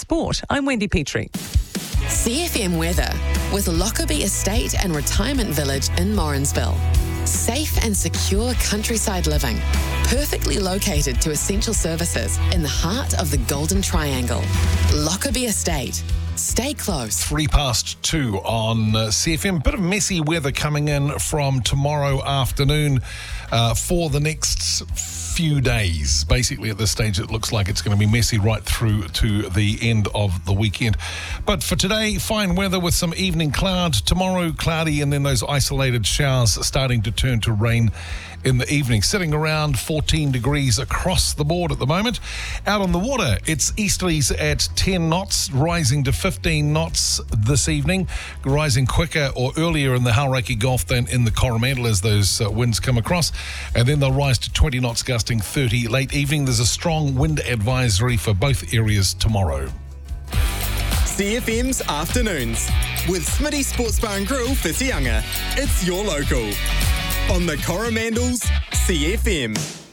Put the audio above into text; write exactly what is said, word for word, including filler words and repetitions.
sport. I'm Wendy Petrie. C F M weather with Lockerbie Estate and Retirement Village in Morrinsville. Safe and secure countryside living, perfectly located to essential services in the heart of the Golden Triangle. Lockerbie Estate. Stay close. Three past two on uh, C F M. Bit of messy weather coming in from tomorrow afternoon uh, for the next few days. Basically, at this stage, it looks like it's going to be messy right through to the end of the weekend. But for today, fine weather with some evening cloud. Tomorrow, cloudy, and then those isolated showers starting to turn to rain in the evening. Sitting around fourteen degrees across the board at the moment. Out on the water, it's easterlies at ten knots, rising to fifteen knots this evening, rising quicker or earlier in the Hauraki Gulf than in the Coromandel as those uh, winds come across, and then they'll rise to twenty knots, gusting thirty late evening. There's a strong wind advisory for both areas tomorrow. C F M's Afternoons with Smitty Sports Bar and Grill for Whitianga. It's your local on the Coromandel's C F M.